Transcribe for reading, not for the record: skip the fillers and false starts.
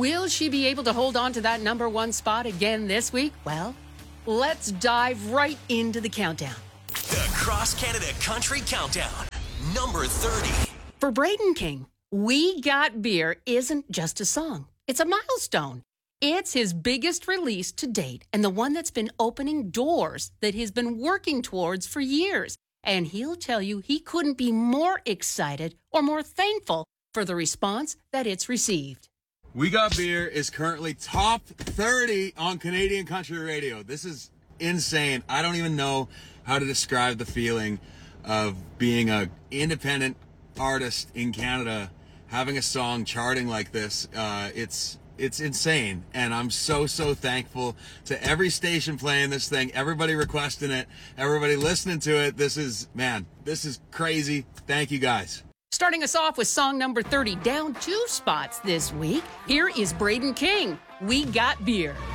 Will she be able to hold on to that number one spot again this week? Well, let's dive right into the countdown. The Cross Canada Country Countdown, number 30. For Braden King, We Got Beer isn't just a song. It's a milestone. It's his biggest release to date and the one that's been opening doors that he's been working towards for years. And he'll tell you he couldn't be more excited or more thankful for the response that it's received. We Got Beer is currently top 30 on Canadian country radio. This is insane. I don't even know how to describe the feeling of being an independent artist in Canada, having a song charting like this. It's insane, and I'm so thankful to every station playing this thing, everybody requesting it, everybody listening to it. This is crazy. Thank you guys. Starting us off with song number 30, down 2 spots this week, here is Braden King, We Got Beer.